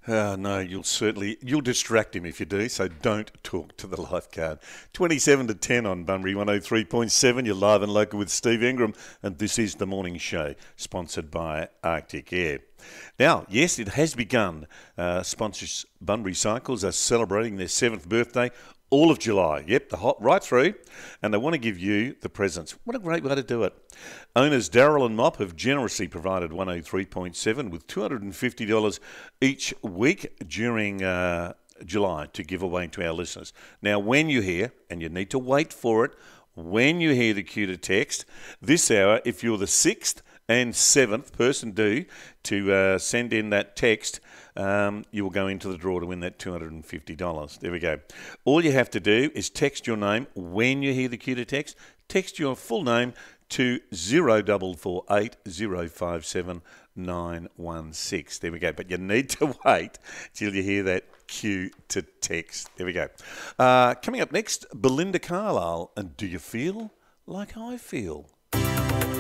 No, you'll distract him if you do, so don't talk to the lifeguard. 27 to 10 on Bunbury 103.7, you're live and local with Steve Ingram, and this is the morning show, sponsored by Arctic Air. Now, yes, it has begun. Sponsors Bunbury Cycles are celebrating their 7th birthday all of July. Yep, right through. And they want to give you the presents. What a great way to do it. Owners Daryl and Mop have generously provided 103.7 with $250 each week during July to give away to our listeners. Now, when you hear, and you need to wait for it, when you hear the cue to text, this hour, if you're the 6th and 7th person to send in that text, you will go into the draw to win that $250. There we go. All you have to do is text your name when you hear the cue to text. Text your full name to 0448 057 916. There we go. But you need to wait till you hear that cue to text. There we go. Coming up next, Belinda Carlisle. And do you feel like I feel?